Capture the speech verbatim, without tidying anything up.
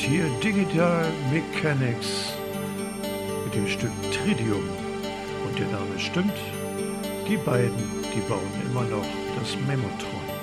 hier Digital Mechanics mit dem Stück Tridium. Und der Name stimmt, die beiden, die bauen immer noch das Memotron.